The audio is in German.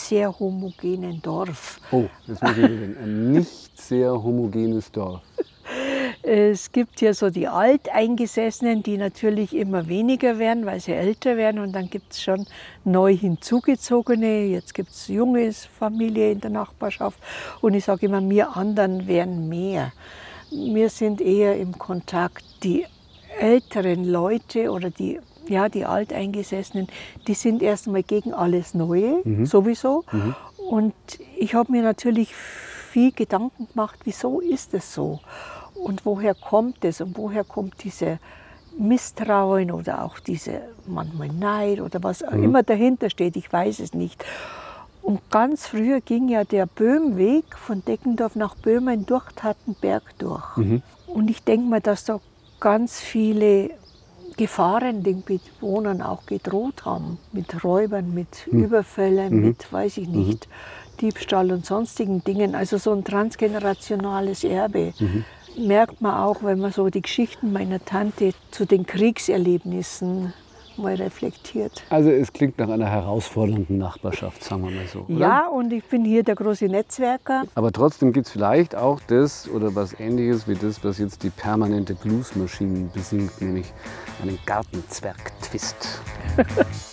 sehr homogenen Dorf. Oh, das muss ich sehen. Ein nicht sehr homogenes Dorf. Es gibt hier so die Alteingesessenen, die natürlich immer weniger werden, weil sie älter werden. Und dann gibt es schon neu hinzugezogene. Jetzt gibt es junge Familie in der Nachbarschaft. Und ich sage immer, wir anderen werden mehr. Wir sind eher im Kontakt. Die älteren Leute oder die Alteingesessenen, die sind erstmal gegen alles Neue, sowieso. Und ich habe mir natürlich viel Gedanken gemacht, wieso ist es so? Und woher kommt es? Und woher kommt diese Misstrauen oder auch diese manchmal Neid oder was auch immer dahinter steht? Ich weiß es nicht. Und ganz früher ging ja der Böhmweg von Deggendorf nach Böhmen durch Tattenberg durch. Und ich denke mal, dass da ganz viele Gefahren den Bewohnern auch gedroht haben. Mit Räubern, mit Überfällen, mit, weiß ich nicht, Diebstahl und sonstigen Dingen. Also so ein transgenerationales Erbe. Merkt man auch, wenn man so die Geschichten meiner Tante zu den Kriegserlebnissen mal reflektiert. Also es klingt nach einer herausfordernden Nachbarschaft, sagen wir mal so, oder? Ja, und ich bin hier der große Netzwerker. Aber trotzdem gibt es vielleicht auch das oder was Ähnliches wie das, was jetzt die permanente Bluesmaschine besingt, nämlich einen Gartenzwerg-Twist.